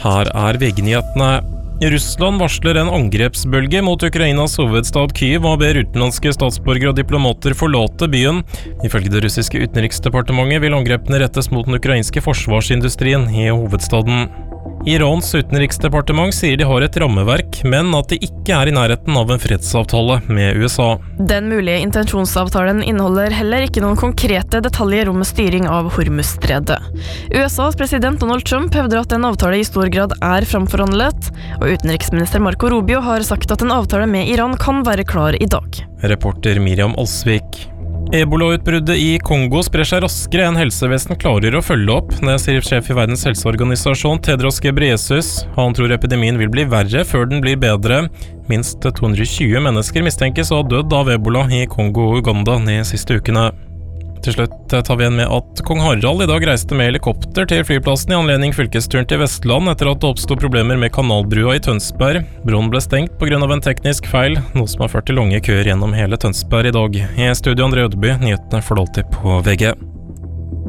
Her VG-nyhetene. Russland varsler en angrepsbølge mot Ukrainas hovedstad Kyiv og ber utenlandske statsborgere og diplomater forlate byen. Ifølge det russiske utenriksdepartementet vil angrepene rettes mot den ukrainske forsvarsindustrien i hovedstaden. Irans utenriksdepartement sier de har et rammeverk, men at de ikke er i nærheten av en fredsavtale med USA. Den mulige intensjonsavtalen inneholder heller ikke noen konkrete detaljer om styring av Hormuzstredet. USAs president Donald Trump hevder at en avtale i stor grad er framforhandlet, og utenriksminister Marco Rubio har sagt at en avtale med Iran kan være klar i dag. Reporter Miriam Alsvik. Ebola-utbruddet i Kongo sprer seg raskere enn helsevesen klarer å følge opp, sier sjef i Verdens helseorganisasjon Tedros Ghebreyesus. Han tror epidemien vil bli verre før den blir bedre. Minst 220 mennesker mistenkes å ha dødd av ebola i Kongo og Uganda de siste ukene. Til slutt tar vi igjen med at kong Harald i dag reiste med helikopter til flyplassen i anledning fylkesturen til Vestland etter at det oppstod problemer med kanalbrua i Tønsberg. Broen ble stengt på grunn av en teknisk feil, noe som har ført til lange køer gjennom hele Tønsberg i dag. I studio André Ødeby, nyhetene får du alltid på VG.